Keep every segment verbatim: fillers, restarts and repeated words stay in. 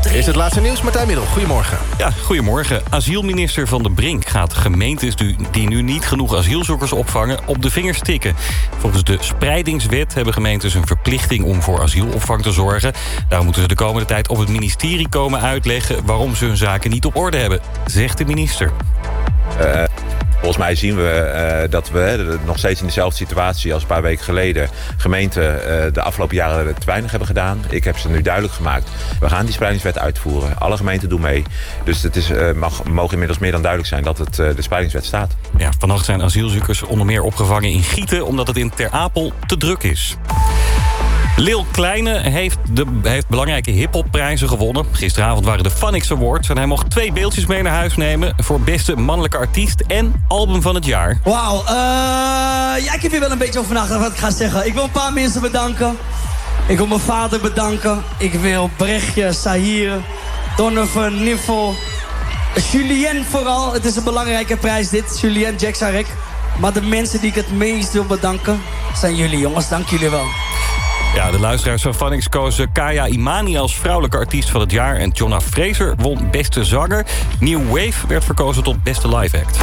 Is het laatste nieuws, Martijn Middel. Goedemorgen. Ja, goedemorgen. Asielminister Van den Brink gaat gemeentes die nu niet genoeg asielzoekers opvangen op de vingers tikken. Volgens de spreidingswet hebben gemeentes een verplichting om voor asielopvang te zorgen. Daarom moeten ze de komende tijd op het ministerie komen uitleggen waarom ze hun zaken niet op orde hebben, zegt de minister. Uh, volgens mij zien we uh, dat we nog steeds in dezelfde situatie als een paar weken geleden gemeenten uh, de afgelopen jaren te weinig hebben gedaan. Ik heb ze nu duidelijk gemaakt. We gaan die spreidingswet uitvoeren. Alle gemeenten doen mee. Dus het is, uh, mag, mogen inmiddels meer dan duidelijk zijn dat het, uh, de spreidingswet staat. Ja, vannacht zijn asielzoekers onder meer opgevangen in Gieten, omdat het in Ter Apel te druk is. Lil Kleine heeft, de, heeft belangrijke hiphopprijzen gewonnen. Gisteravond waren de Phonics Awards en hij mocht twee beeldjes mee naar huis nemen voor beste mannelijke artiest en album van het jaar. Wauw, uh, ja, ik heb hier wel een beetje over nagedacht wat ik ga zeggen. Ik wil een paar mensen bedanken. Ik wil mijn vader bedanken. Ik wil Brechtje, Sahir, Donovan, Niffel, Julien vooral. Het is een belangrijke prijs dit, Julien Jacksarek. Maar de mensen die ik het meest wil bedanken zijn jullie jongens, dank jullie wel. Ja, de luisteraars van Phonics kozen Kaya Imani als vrouwelijke artiest van het jaar en Jonna Fraser won beste zanger. New Wave werd verkozen tot beste live act.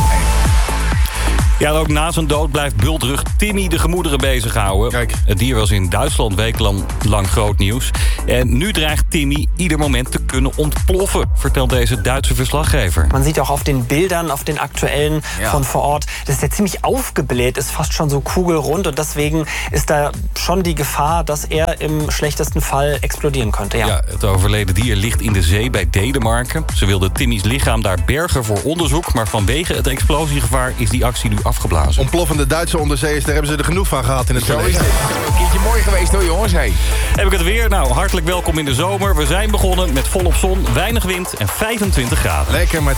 Ja, en ook na zijn dood blijft bultrug Timmy de gemoederen bezighouden. Kijk. Het dier was in Duitsland wekenlang lang groot nieuws. En nu dreigt Timmy ieder moment te kunnen ontploffen, vertelt deze Duitse verslaggever. Man ziet auch auf den Bildern, auf den aktuellen ja. von vor Ort, dass der ziemlich aufgebläht ist, fast schon so kugelrund. Und deswegen ist da schon die Gefahr, dass er im schlechtesten Fall explodieren könnte. Ja. Ja, het overleden dier ligt in de zee bij Denemarken. Ze wilden Timmy's lichaam daar bergen voor onderzoek, maar vanwege het explosiegevaar is die actie nu afgeblazen. Ontploffende Duitse onderzeeërs, daar hebben ze er genoeg van gehad in het Zo is verleden. het. Een keertje mooi geweest hoor jongens. Hey. Heb ik het weer? Nou, hartelijk welkom in de zomer. We zijn begonnen met volop zon, weinig wind en vijfentwintig graden. Lekker, maar